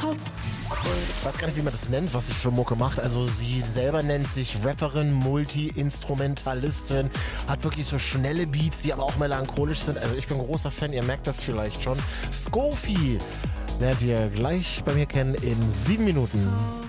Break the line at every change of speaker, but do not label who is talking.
Ich weiß gar nicht, wie man das nennt, was sie für Mucke macht. Also sie selber nennt sich Rapperin, Multi-Instrumentalistin, hat wirklich so schnelle Beats, die aber auch melancholisch sind. Also ich bin ein großer Fan, ihr merkt das vielleicht schon. Scofi lernt ihr gleich bei mir kennen in 7 Minuten.